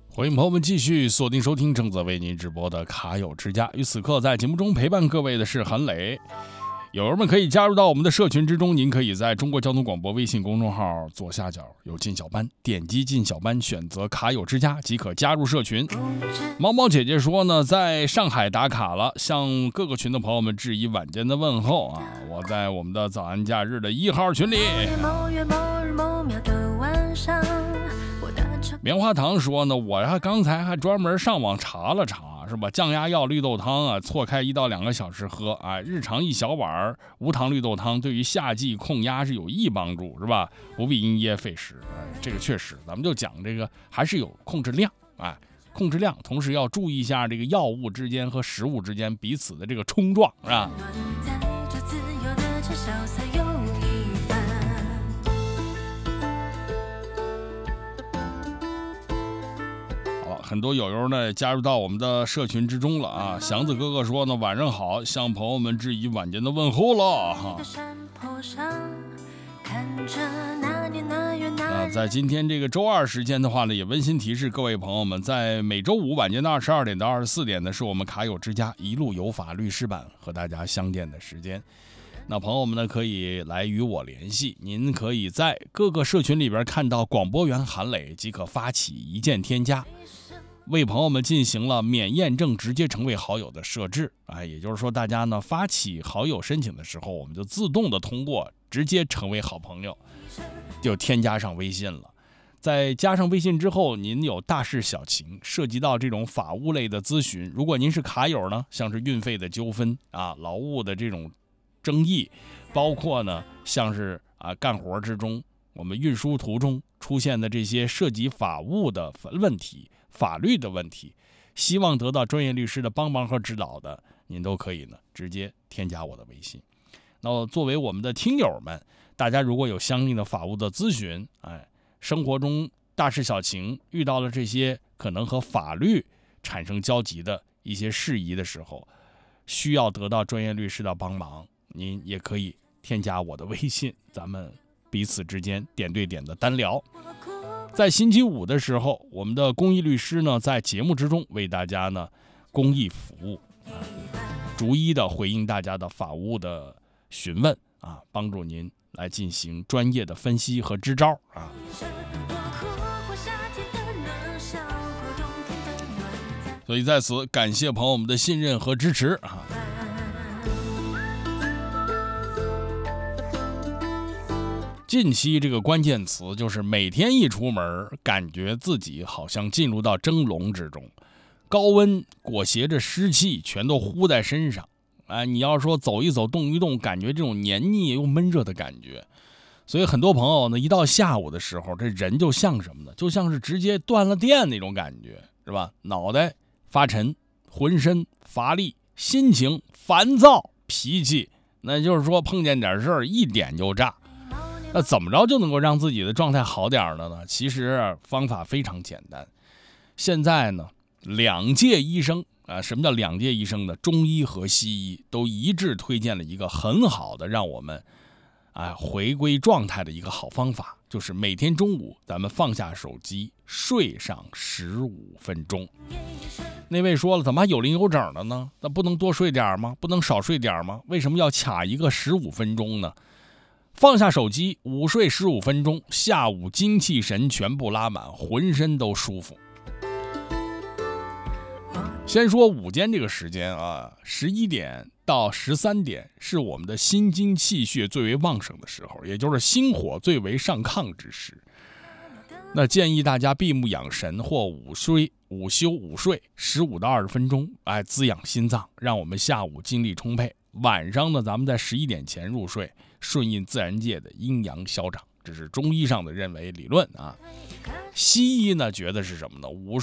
欢迎朋友们继续锁定收听正在为您直播的卡友之家。与此刻在节目中陪伴各位的是韩磊。友友们可以加入到我们的社群之中，您可以在中国交通广播微信公众号左下角有进小班，点击进小班，选择卡友之家即可加入社群。毛毛姐姐说呢，在上海打卡了，向各个群的朋友们致以晚间的问候啊！我在我们的早安假日的1号群里。棉花糖说呢，我刚才还专门上网查了查，是吧？降压药绿豆汤啊，错开1到2个小时喝啊，日常1小碗无糖绿豆汤对于夏季控压是有益帮助，是吧？不必因噎废食。这个确实，咱们就讲这个还是有控制量，控制量，同时要注意一下这个药物之间和食物之间彼此的这个冲撞，是吧？很多友友呢加入到我们的社群之中了啊！祥子哥哥说呢，晚上好，向朋友们致以晚间的问候了哈。在今天这个周二时间的话呢，也温馨提示各位朋友们，在每周五晚间的22点到24点呢，是我们卡友之家一路有法律师版和大家相见的时间。那朋友们呢，可以来与我联系，您可以在各个社群里边看到广播员韩磊，即可发起一键添加。为朋友们进行了免验证直接成为好友的设置，也就是说大家呢发起好友申请的时候，我们就自动的通过直接成为好朋友，就添加上微信了。在加上微信之后，您有大事小情涉及到这种法务类的咨询，如果您是卡友呢，像是运费的纠纷啊、劳务的这种争议，包括呢像是干活之中我们运输途中出现的这些涉及法务的问题、法律的问题，希望得到专业律师的帮忙和指导的，您都可以呢直接添加我的微信。那作为我们的听友们，大家如果有相应的法务的咨询，生活中大事小情遇到了这些可能和法律产生交集的一些事宜的时候，需要得到专业律师的帮忙，您也可以添加我的微信，咱们彼此之间点对点的单聊。在星期五的时候，我们的公益律师呢，在节目之中为大家呢公益服务，逐一的回应大家的法务的询问啊，帮助您来进行专业的分析和支招啊。所以在此感谢朋友们的信任和支持啊。近期这个关键词就是每天一出门，感觉自己好像进入到蒸笼之中，高温裹挟着湿气全都呼在身上，你要说走一走动一动，感觉这种黏腻又闷热的感觉。所以很多朋友呢，一到下午的时候，这人就像什么呢？就像是直接断了电那种感觉，是吧？脑袋发沉，浑身乏力，心情烦躁，脾气那就是说碰见点事儿一点就炸。那怎么着就能够让自己的状态好点的呢？其实方法非常简单。现在呢，2届医生什么叫2届医生呢？中医和西医都一致推荐了一个很好的让我们回归状态的一个好方法，就是每天中午咱们放下手机，睡上15分钟。那位说了，怎么还有零有整的呢？那不能多睡点吗？不能少睡点吗？为什么要卡一个15分钟呢？放下手机，午睡15分钟，下午精气神全部拉满，浑身都舒服。先说午间这个时间11点到13点是我们的心经气血最为旺盛的时候，也就是心火最为上亢之时。那建议大家闭目养神或午睡15到20分钟，滋养心脏，让我们下午精力充沛。晚上呢，咱们在11点前入睡，顺应自然界的阴阳消长，这是中医上的认为理论啊。西医呢觉得是什么呢？午